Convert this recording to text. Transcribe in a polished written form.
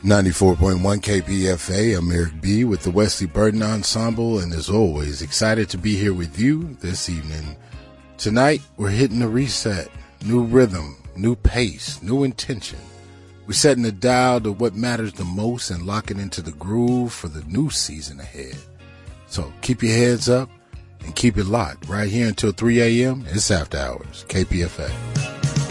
94.1 KPFA, I'm Eric B. with the Wesley Burton Ensemble, and as always, excited to be here with you this evening. Tonight, we're hitting the reset. New rhythm, new pace, new intention. We're setting the dial to what matters the most and locking into the groove for the new season ahead. So keep your heads up and keep it locked right here until 3 a.m. It's After Hours, KPFA.